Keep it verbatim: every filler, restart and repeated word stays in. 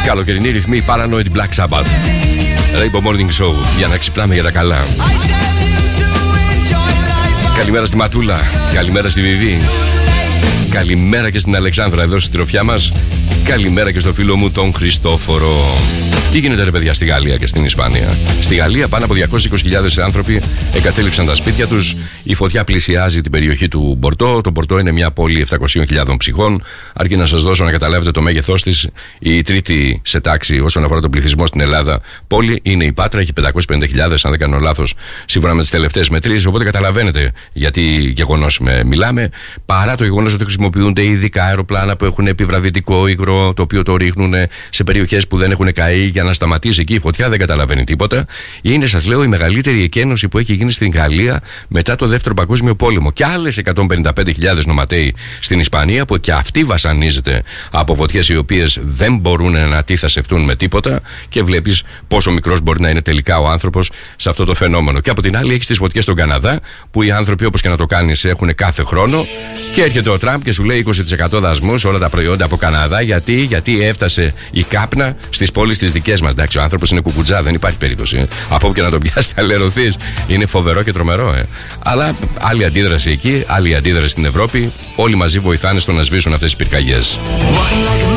Καλοκαιρινή ρυθμή Paranoid Black Sabbath. Rainbow Morning Show. Για να ξυπνάμε για τα καλά. Καλημέρα στη Ματούλα. Καλημέρα στη Βιβί. Καλημέρα και στην Αλεξάνδρα εδώ στη τροφιά μας. Καλημέρα και στο φίλο μου τον Χριστόφορο. Τι γίνεται ρε παιδιά στη Γαλλία και στην Ισπανία? Στη Γαλλία πάνω από διακόσιες είκοσι χιλιάδες άνθρωποι εγκατέλειψαν τα σπίτια τους. Η φωτιά πλησιάζει την περιοχή του Μπορτό. Το Μπορτό είναι μια πόλη επτακόσιες χιλιάδες ψυχών. Αρκεί να σας δώσω να καταλάβετε το μέγεθός της. Η τρίτη σε τάξη όσον αφορά τον πληθυσμό στην Ελλάδα πόλη είναι η Πάτρα. Έχει πεντακόσιες πενήντα χιλιάδες, αν δεν κάνω λάθος, σύμφωνα με τις τελευταίες μετρήσεις. Οπότε καταλαβαίνετε γιατί γεγονός μιλάμε. Παρά το γεγονός ότι χρησιμοποιούνται ειδικά αεροπλάνα που έχουν επιβραδυτικό υγρό, το οποίο το ρίχνουν σε περιοχές που δεν έχουν καεί για να σταματήσει εκεί η φωτιά, δεν καταλαβαίνει τίποτα. Είναι, σας λέω, η μεγαλύτερη εκένωση που έχει γίνει στην Γαλλία μετά το Δεύτερο Παγκόσμιο Πόλεμο. Και άλλες εκατόν πενήντα πέντε χιλιάδες νοματέοι στην Ισπανία, που και αυτή βασανίζεται από φωτιές οι οποίες δεν μπορούν να αντιθασευτούν με τίποτα. Και βλέπεις πόσο μικρός μπορεί να είναι τελικά ο άνθρωπος σε αυτό το φαινόμενο. Και από την άλλη, έχεις τις φωτιές στον Καναδά, που οι άνθρωποι, όπως και να το κάνεις, έχουν κάθε χρόνο. Και έρχεται ο Τραμπ και σου λέει είκοσι τοις εκατό δασμούς όλα τα προϊόντα από Καναδά. Γιατί, γιατί έφτασε η κάπνα στις πόλεις τις δικές μας. Εντάξει, ο άνθρωπος είναι κουκουτζά, δεν υπάρχει περίπτωση. Από όπου και να τον πιάσει, θα λερωθείς. Είναι φοβερό και τρομερό, ε. Αλλά άλλη αντίδραση εκεί, άλλη αντίδραση στην Ευρώπη. Όλοι μαζί βοηθάνε στο να σβήσουν αυτές τις πυρκαγιές.